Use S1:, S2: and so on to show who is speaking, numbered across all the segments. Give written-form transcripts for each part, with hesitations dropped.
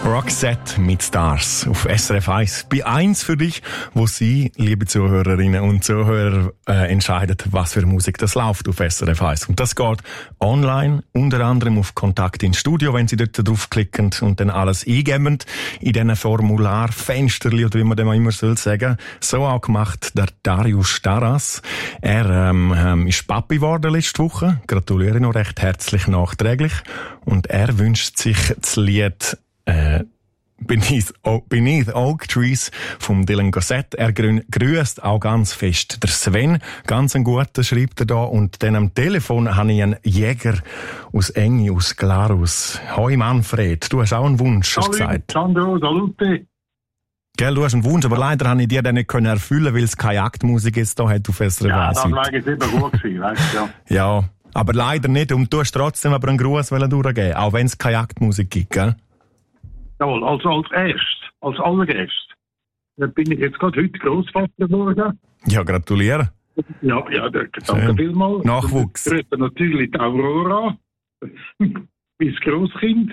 S1: Roxette mit Stars auf SRF 1. Bei 1 für dich, wo Sie, liebe Zuhörerinnen und Zuhörer, entscheiden, was für Musik das läuft auf SRF 1. Und das geht online, unter anderem auf Kontakt ins Studio, wenn Sie dort draufklicken und dann alles eingeben in diesen Formularfensterli, oder wie man dem auch immer soll sagen. So auch gemacht der Darius Staras. Er ist Papi geworden letzte Woche. Gratuliere noch recht herzlich nachträglich. Und er wünscht sich das Lied Beneath Oak Trees vom Dylan Gossett. Er grüßt auch ganz fest der Sven. Ganz ein guter schreibt er da. Und dann am Telefon habe ich einen Jäger aus Engi, aus Glarus. Hoi Manfred, du hast auch einen Wunsch, hast du gesagt.
S2: Sandro, salute.
S1: Gell, du hast einen Wunsch, aber leider habe ich dir den nicht erfüllen, weil es keine Jagdmusik jetzt da hat auf SRF 1.
S2: Ja, das war eigentlich immer gut gewesen, weißt du, ja.
S1: Ja, aber leider nicht. Und du hast trotzdem aber einen Gruß durchgeben, auch wenn es keine Jagdmusik gibt, gell?
S2: Jawohl, als allererstes. Dann bin ich jetzt gerade heute Grossvater geworden.
S1: Ja, gratuliere.
S2: Ja, danke vielmals.
S1: Nachwuchs.
S2: Ich grüße natürlich die Aurora, mein Grosskind.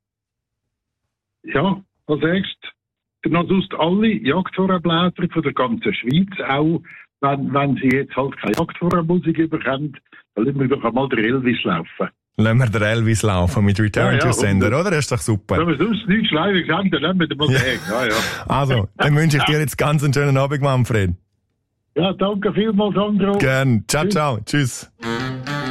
S2: Ja, als erstes. Dann sonst alle Jagdvorabläufer von der ganzen Schweiz, auch wenn sie jetzt halt keine Jagdvorabmusik bekommen, dann lassen wir doch einmal den Elvis laufen.
S1: Lassen wir den Elvis laufen mit Return to Sender, oder? Das ist doch super.
S2: Wenn wir sonst nichts Schleifiges haben, dann nehmen wir den mal weg. Ja.
S1: Also, dann wünsche ich dir jetzt ganz einen schönen Abend, Manfred.
S2: Ja, danke vielmals, Sandro.
S1: Gern. Ciao, ciao. Tschüss.